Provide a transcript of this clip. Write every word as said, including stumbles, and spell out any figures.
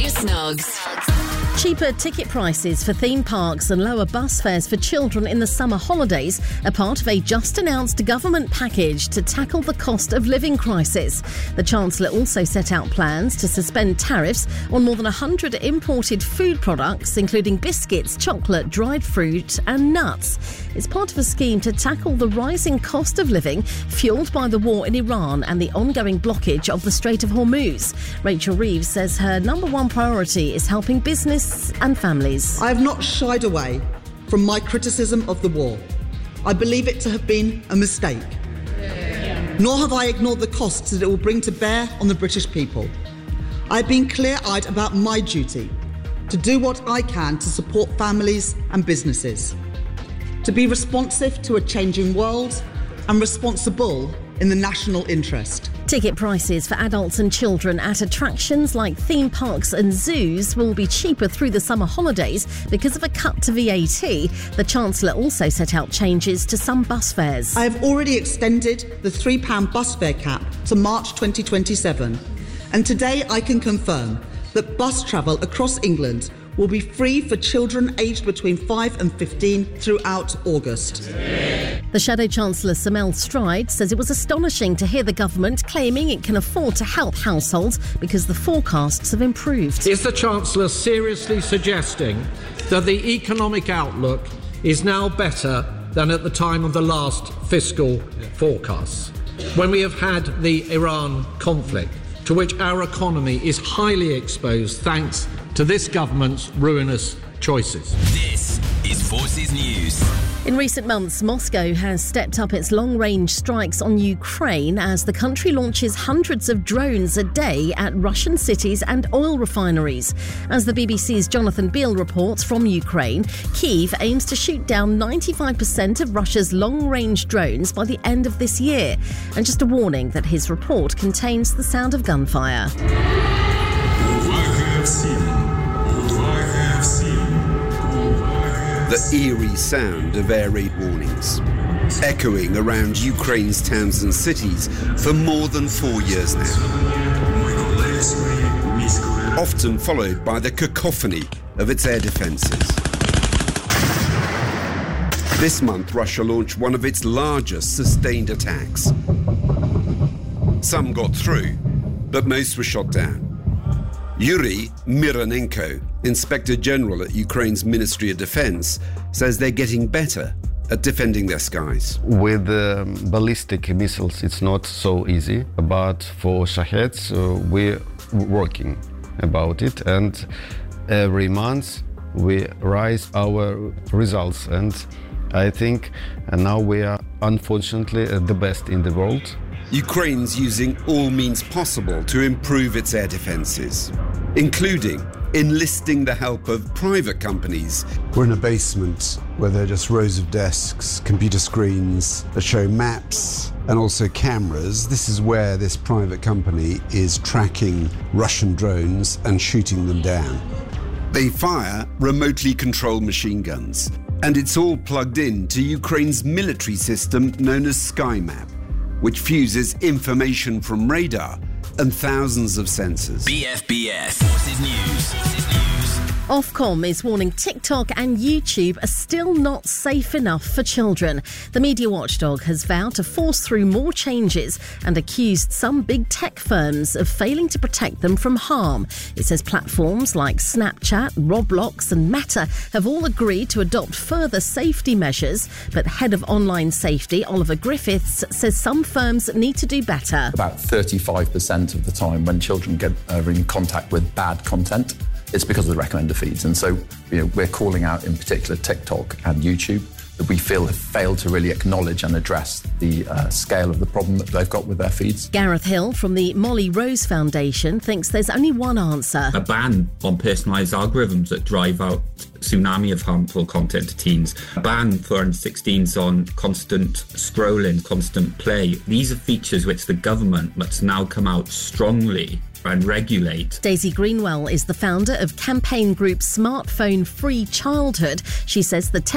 Angus Noggs. Cheaper ticket prices for theme parks and lower bus fares for children in the summer holidays are part of a just-announced government package to tackle the cost of living crisis. The Chancellor also set out plans to suspend tariffs on more than one hundred imported food products, including biscuits, chocolate, dried fruit and nuts. It's part of a scheme to tackle the rising cost of living fuelled by the war in Iran and the ongoing blockage of the Strait of Hormuz. Rachel Reeves says her number one priority is helping business and families. I have not shied away from my criticism of the war. I believe it to have been a mistake. Yeah. Nor have I ignored the costs that it will bring to bear on the British people. I have been clear-eyed about my duty to do what I can to support families and businesses, to be responsive to a changing world and responsible in the national interest. Ticket prices for adults and children at attractions like theme parks and zoos will be cheaper through the summer holidays because of a cut to V A T. The Chancellor also set out changes to some bus fares. I have already extended the three pound bus fare cap to March twenty twenty-seven, and today I can confirm that bus travel across England will be free for children aged between five and fifteen throughout August. The Shadow Chancellor Samel Stride says it was astonishing to hear the government claiming it can afford to help households because the forecasts have improved. Is the Chancellor seriously suggesting that the economic outlook is now better than at the time of the last fiscal forecasts, when we have had the Iran conflict, to which our economy is highly exposed thanks to this government's ruinous choices? This is Forces News. In recent months, Moscow has stepped up its long-range strikes on Ukraine as the country launches hundreds of drones a day at Russian cities and oil refineries. As the B B C's Jonathan Beale reports from Ukraine, Kyiv aims to shoot down ninety-five percent of Russia's long-range drones by the end of this year. And just a warning that his report contains the sound of gunfire. The eerie sound of air raid warnings, echoing around Ukraine's towns and cities for more than four years now. Often followed by the cacophony of its air defences. This month, Russia launched one of its largest sustained attacks. Some got through, but most were shot down. Yuri Mironenko, Inspector General at Ukraine's Ministry of Defense, says they're getting better at defending their skies. With um, ballistic missiles, it's not so easy, but for Shaheds, uh, we're working about it, and every month we rise our results, and I think and now we are unfortunately the best in the world. Ukraine's using all means possible to improve its air defences, including enlisting the help of private companies. We're in a basement where there are just rows of desks, computer screens that show maps and also cameras. This is where this private company is tracking Russian drones and shooting them down. They fire remotely controlled machine guns, and it's all plugged in to Ukraine's military system known as SkyMap, which fuses information from radar and thousands of sensors. B F B S Forces News. Ofcom is warning TikTok and YouTube are still not safe enough for children. The media watchdog has vowed to force through more changes and accused some big tech firms of failing to protect them from harm. It says platforms like Snapchat, Roblox and Meta have all agreed to adopt further safety measures, but head of online safety Oliver Griffiths says some firms need to do better. About thirty-five percent of the time when children get uh, in contact with bad content, it's because of the recommender feeds. And so, you know, we're calling out in particular TikTok and YouTube that we feel have failed to really acknowledge and address the uh, scale of the problem that they've got with their feeds. Gareth Hill from the Molly Rose Foundation thinks there's only one answer. A ban on personalised algorithms that drive out tsunami of harmful content to teens. A ban for under sixteens on constant scrolling, constant play. These are features which the government must now come out strongly and regulate. Daisy Greenwell is the founder of campaign group Smartphone Free Childhood. She says the tech